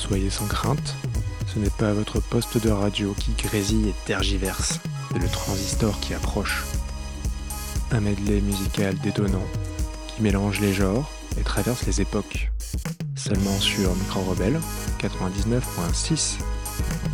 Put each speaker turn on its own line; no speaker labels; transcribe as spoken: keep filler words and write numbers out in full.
soyez sans crainte, ce n'est pas votre poste de radio qui grésille et tergiverse, c'est le transistor qui approche. Un medley musical détonnant, qui mélange les genres et traverse les époques. Seulement sur Micro Rebelle quatre-vingt-dix-neuf virgule six.